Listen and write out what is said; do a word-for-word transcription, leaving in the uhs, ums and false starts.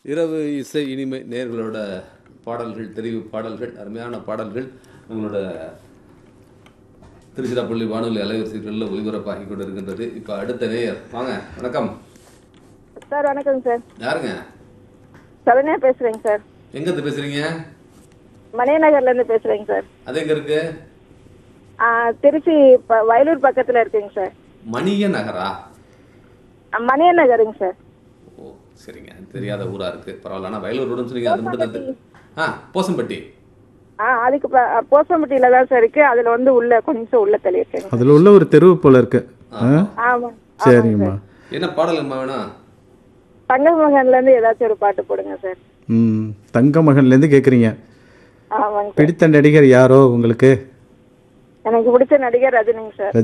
இரவு இசை இனிமை நேர்களோட பாடல்கள், தெரிவு பாடல்கள், அருமையான பாடல்கள் உங்களோட திருச்சிராப்பள்ளி வானொலி அலைவரிசைகளில் ஒலிபரப்பாகி கொண்டு இருக்கின்றது. இப்போ அடுத்த நேயர் வாங்க. வணக்கம் சார். வணக்கம் சார். யாருங்க? சரண்யா பேசுறேங்க சார். எங்க இருந்து பேசுறீங்க? மணியநகர்ல இருந்து பேசுறேங்க சார். அது எங்க இருக்கு? ஆ, திருச்சி ப- வயலூர் பக்கத்துல இருக்குங்க சார். மணிய நகரா? ஆ, மணியநகருங்க சார். ஓ சரிங்க, தெரியாத ஊரா இருக்கு. பரவாயில்ல. ஆனால் வயலூர் ரோடுன்னு சொன்னீங்க, அது மட்டும் தான் தெரி- ஆ போசம்பட்டி. ஆ, அதுக்கு ப- போசம்பட்டியில தான் சார் இருக்கு. அதுல வந்து உள்ள கொஞ்சம் உள்ள தள்ளி இருக்குங்க. அதில் உள்ள ஒரு தெருவு போல இருக்கு. ஆ? ஆமா. சரிங்கம்மா. என்ன பாடலுங்கம்மா வேணும்? தங்கமகன்ல இருந்து ஏதாச்சும் ஒரு பாட்டு போடுங்க சார். ம் தங்க மகன்லேருந்து கேட்குறீங்க. ஆமாங்க சார். பிடித்த நடிகர் யாரோ உங்களுக்கு? எனக்கு பிடிச்ச நடிகர் ரஜினிங்க சார்.